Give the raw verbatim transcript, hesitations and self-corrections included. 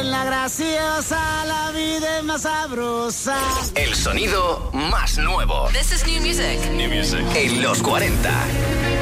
en la graciosa la vida es más sabrosa. El sonido más nuevo. This is new music. New music. En los cuarenta.